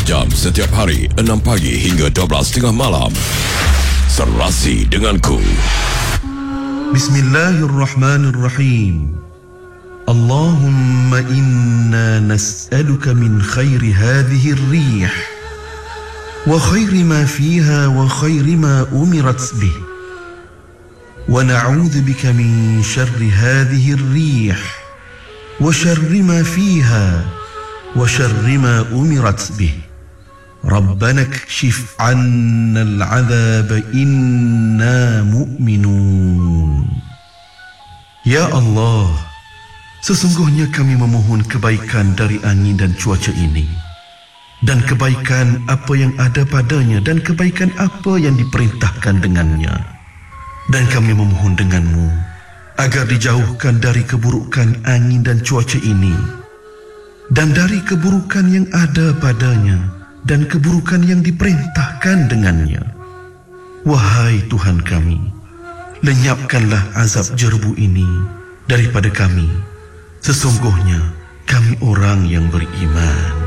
jam setiap hari, 6 pagi hingga 12.30 malam. Serasi denganku. Bismillahirrahmanirrahim. Allahumma inna nas'aluka min khairi hadhihi ar-rih wa khairi ma fiha wa khairi ma umirat bih wa na'udzu bika min syarri hadhihi ar-rih wa syarri ma fiha wa syarri ma umirat bih. Rabbana kshif 'anna al-'adhab inna mu'minun. Ya Allah, sesungguhnya kami memohon kebaikan dari angin dan cuaca ini, dan kebaikan apa yang ada padanya, dan kebaikan apa yang diperintahkan dengannya. Dan kami memohon denganmu agar dijauhkan dari keburukan angin dan cuaca ini, dan dari keburukan yang ada padanya, dan keburukan yang diperintahkan dengannya. Wahai Tuhan kami, lenyapkanlah azab jerbu ini daripada kami. Sesungguhnya kami orang yang beriman.